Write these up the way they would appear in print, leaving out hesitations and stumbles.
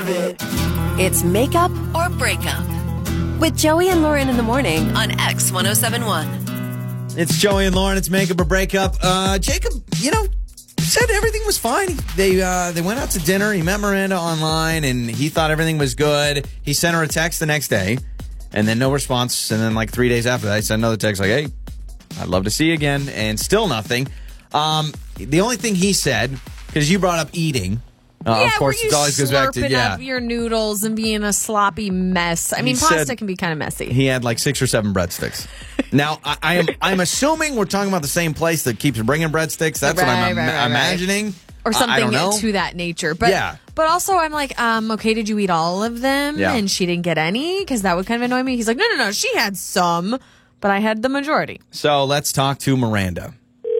of it. It's Makeup or Breakup with Joey and Lauren in the morning on X1071. It's Joey and Lauren. It's Makeup or Breakup. Jacob, said everything was fine. They went out to dinner. He met Miranda online, and he thought everything was good. He sent her a text the next day, and then no response. And then 3 days after that, he sent another text like, hey, I'd love to see you again, and still nothing. The only thing he said, because you brought up eating. Of course, it always goes back to up your noodles and being a sloppy mess. I mean, pasta can be kind of messy. He had 6 or 7 breadsticks. Now, I'm assuming we're talking about the same place that keeps bringing breadsticks. That's what I'm imagining. Or something to that nature. But, yeah. But also, I'm like, okay, did you eat all of them? Yeah. And she didn't get any? Because that would kind of annoy me. He's like, no, she had some, but I had the majority. So let's talk to Miranda.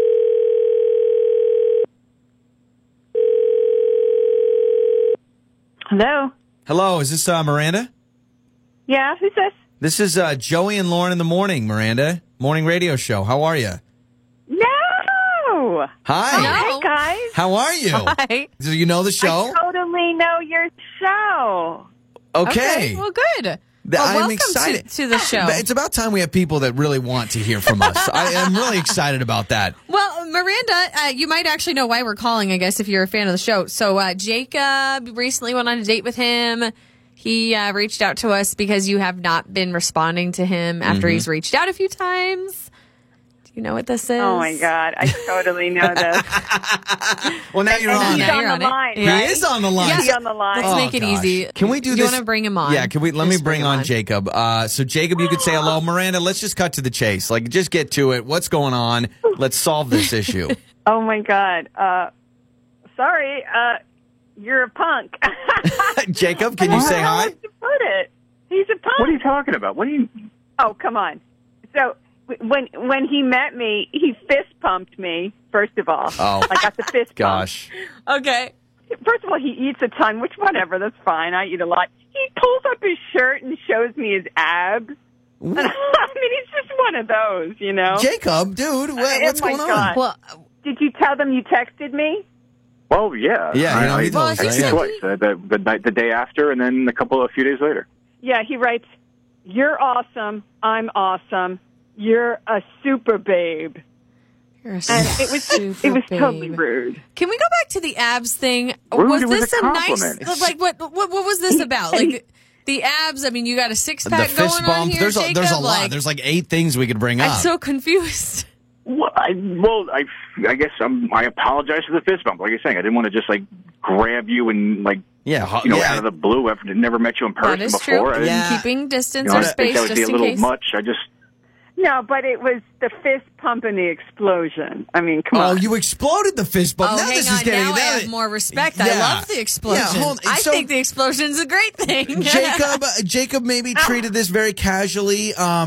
Hello? Hello, is this Miranda? Yeah, who's this? This is Joey and Lauren in the morning, Miranda. Morning radio show. How are you? No! Hi. Hey, guys. How are you? Hi. Do you know the show? I totally know your show. Okay. Well, good. I'm welcome excited to the show. It's about time we have people that really want to hear from us. I am really excited about that. Well, Miranda, you might actually know why we're calling, I guess, if you're a fan of the show. So Jacob recently went on a date with him. He reached out to us because you have not been responding to him after he's reached out a few times. Do you know what this is? Oh, my God. I totally know this. Well, now you're on He's it. on the line, He right? is on the line. He's on the line. Let's make it gosh. easy. Can we do this? You want to bring him on? Yeah, let me bring him on Jacob. So, Jacob, you could say hello. Miranda, let's just cut to the chase. Just get to it. What's going on? Let's solve this issue. Oh, my God. Sorry. You're a punk. Jacob, can you say How hi? else to put it? He's a punk. What are you talking about? What are you? Oh, come on. So when he met me, he fist pumped me, first of all. Oh. I got the fist Gosh. Okay. pump. First of all, he eats a ton, which whatever, that's fine. I eat a lot. He pulls up his shirt and shows me his abs. I mean, he's just one of those, Jacob, dude, what's going on? God. Well, Did you tell them you texted me? Well, yeah. Yeah, he told us, he right? said Twice. The day after, and then a few days later. Yeah, he writes, "You're awesome. I'm awesome. You're a super babe." you're a And it was totally rude. Can we go back to the abs thing? Rude, was it was this a a nice? compliment. What was this about? The abs. I mean, you got a six The pack fist going bump. on here, There's Jacob? a lot. There's 8 things we could bring up. I'm so confused. Well, I guess I apologize for the fist bump. Like you're saying, I didn't want to just grab you and out of the blue. I've never met you in person That is before. true. Yeah. Keeping distance I or think space that would just be a in little case. much. No, but it was the fist pump and the explosion. I mean, come on. Oh, you exploded the fist bump. Oh, now hang this on. is getting Now I have more respect. Yeah. I love the explosion. Yeah, I so- think the explosion's a great thing. Jacob maybe treated this very casually.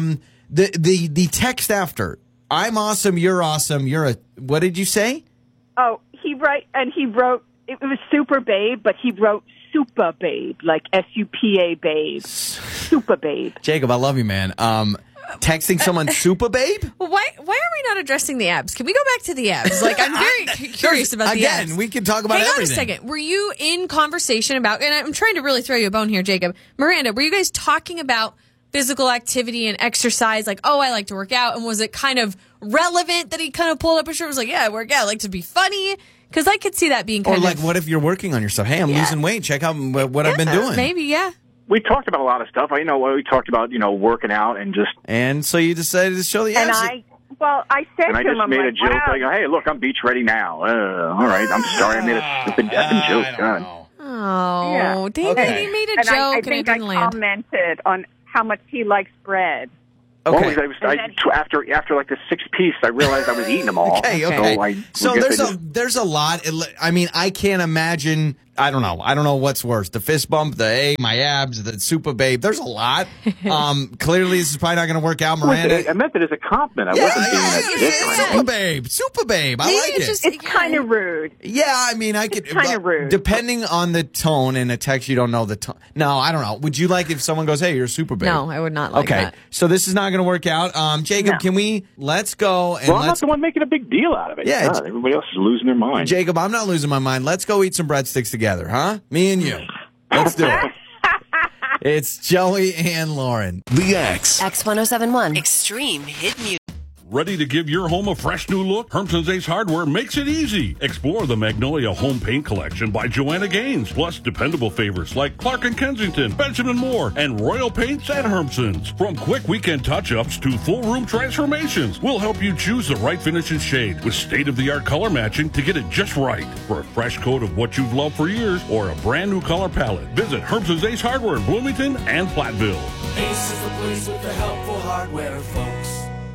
The text after, I'm awesome, you're awesome, what did you say? Oh, he wrote, it was super babe, but he wrote super babe, like SUPA babe. Super babe. Jacob, I love you, man. Texting someone super babe? Well, why are we not addressing the abs? Can we go back to the abs? I'm very curious about the abs. Again, we can talk about Hang everything. on a second. Were you in conversation about, and I'm trying to really throw you a bone here, Jacob. Miranda, were you guys talking about physical activity and exercise? I like to work out. And was it kind of relevant that he kind of pulled up his shirt and was like, yeah, I work out. I like to be funny. Because I could see that being kind Or of. what if you're working on yourself? Hey, I'm losing weight. Check out what I've been doing. Maybe, yeah. We talked about a lot of stuff. We talked about working out and just. And so you decided to show the And abs. I said And I to him, just I'm made a like, joke wow. hey, look, I'm beach ready now. All right, I'm sorry, I made a stupid effing joke. I don't know. Oh, Yeah. David, Okay. he made a And joke I and it think I didn't land. commented on how much he likes bread. Okay. After the 6th piece, I realized I was eating them all. Okay. So there's a lot. I mean, I can't imagine. I don't know what's worse: the fist bump, my abs, the super babe. There's a lot. Clearly, this is probably not going to work out, Miranda. I meant it as a compliment. I wasn't doing that traditionally. Super babe. I Maybe like it's it. just- It's kind of rude. Yeah, I mean, I could. kinda rude. Depending on the tone in a text, you don't know the tone. No, I don't know. Would you like if someone goes, "Hey, you're a super babe"? No, I would not like okay, that. so this is not going to work out. Jacob, No. can we? Let's go and Well, I'm not let's. the one making a big deal out of it. Yeah, God, everybody else is losing their mind. Jacob, I'm not losing my mind. Let's go eat some breadsticks together, huh? Me and you. Let's do it. It's Joey and Lauren. The X. X1071. Extreme hit music. Ready to give your home a fresh new look? Hermson's Ace Hardware makes it easy. Explore the Magnolia Home Paint Collection by Joanna Gaines, plus dependable favorites like Clark & Kensington, Benjamin Moore, and Royal Paints at Hermson's. From quick weekend touch-ups to full room transformations, we'll help you choose the right finish and shade with state-of-the-art color matching to get it just right. For a fresh coat of what you've loved for years or a brand new color palette, visit Hermson's Ace Hardware in Bloomington and Platteville. Ace is the place with the helpful hardware, folks.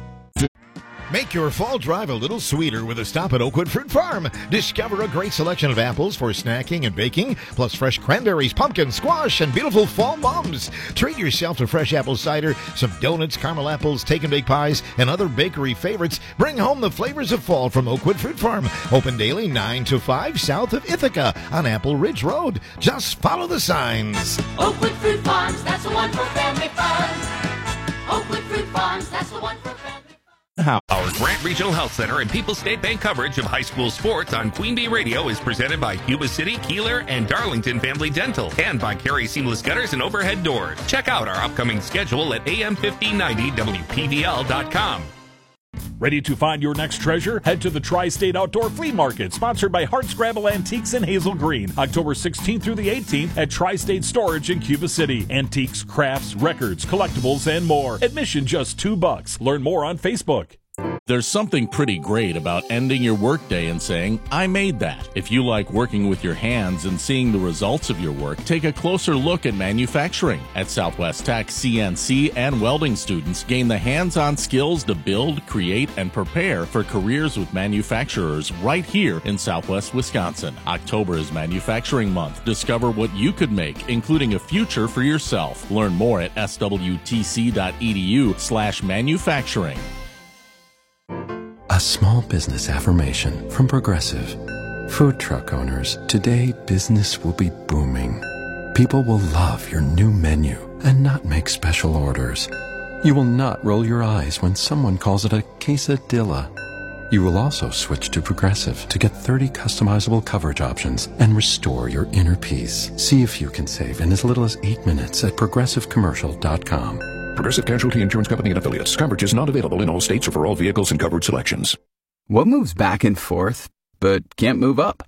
Make your fall drive a little sweeter with a stop at Oakwood Fruit Farm. Discover a great selection of apples for snacking and baking, plus fresh cranberries, pumpkin, squash, and beautiful fall mums. Treat yourself to fresh apple cider, some donuts, caramel apples, take-and-bake pies, and other bakery favorites. Bring home the flavors of fall from Oakwood Fruit Farm. Open daily 9 to 5 south of Ithaca on Apple Ridge Road. Just follow the signs. Oakwood Fruit Farms, that's the one for family fun. Oakwood Fruit Farms, that's the one for family fun. Our Grant Regional Health Center and People's State Bank coverage of high school sports on Queen Bee Radio is presented by Cuba City, Keeler, and Darlington Family Dental, and by Carey Seamless Gutters and Overhead Doors. Check out our upcoming schedule at am1590wpvl.com. Ready to find your next treasure? Head to the Tri-State Outdoor Flea Market, sponsored by Hardscrabble Antiques in Hazel Green, October 16th through the 18th at Tri-State Storage in Cuba City. Antiques, crafts, records, collectibles, and more. Admission just $2. Learn more on Facebook. There's something pretty great about ending your workday and saying, I made that. If you like working with your hands and seeing the results of your work, take a closer look at manufacturing. At Southwest Tech, CNC and welding students gain the hands-on skills to build, create, and prepare for careers with manufacturers right here in Southwest Wisconsin. October is Manufacturing Month. Discover what you could make, including a future for yourself. Learn more at swtc.edu/manufacturing. A small business affirmation from Progressive. Food truck owners, today business will be booming. People will love your new menu and not make special orders. You will not roll your eyes when someone calls it a quesadilla. You will also switch to Progressive to get 30 customizable coverage options and restore your inner peace. See if you can save in as little as 8 minutes at progressivecommercial.com. Progressive Casualty Insurance Company and Affiliates. Coverage is not available in all states or for all vehicles and coverage selections. What moves back and forth, but can't move up?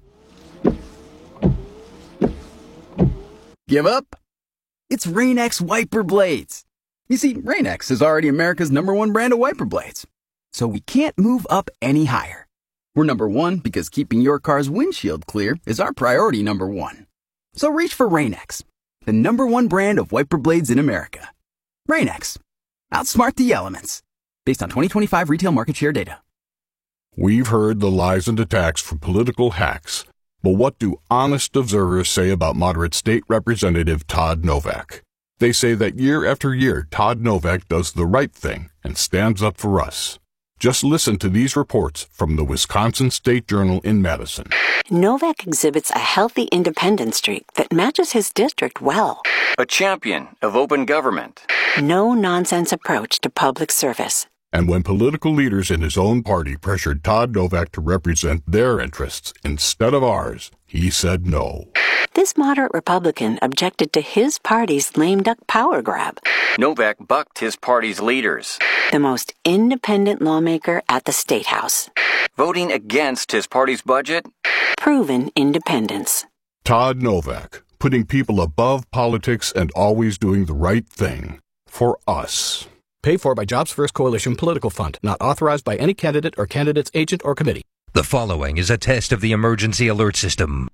Give up? It's Rain-X wiper blades. You see, Rain-X is already America's #1 brand of wiper blades. So we can't move up any higher. We're #1 because keeping your car's windshield clear is our priority #1. So reach for Rain-X, the #1 brand of wiper blades in America. Rain-X. Outsmart the elements. Based on 2025 retail market share data. We've heard the lies and attacks from political hacks. But what do honest observers say about moderate state representative Todd Novak? They say that year after year, Todd Novak does the right thing and stands up for us. Just listen to these reports from the Wisconsin State Journal in Madison. Novak exhibits a healthy independent streak that matches his district well. A champion of open government. No-nonsense approach to public service. And when political leaders in his own party pressured Todd Novak to represent their interests instead of ours, he said no. This moderate Republican objected to his party's lame duck power grab. Novak bucked his party's leaders. The most independent lawmaker at the State House. Voting against his party's budget. Proven independence. Todd Novak, putting people above politics and always doing the right thing. For us. Paid for by Jobs First Coalition Political Fund. Not authorized by any candidate or candidate's agent or committee. The following is a test of the emergency alert system.